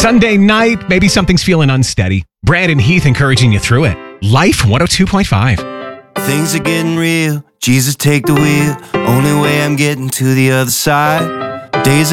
Sunday night, maybe something's feeling unsteady. Brandon Heath encouraging you through it. Life 102.5. Things are getting real. Jesus, take the wheel. Only way I'm getting to the other side. Days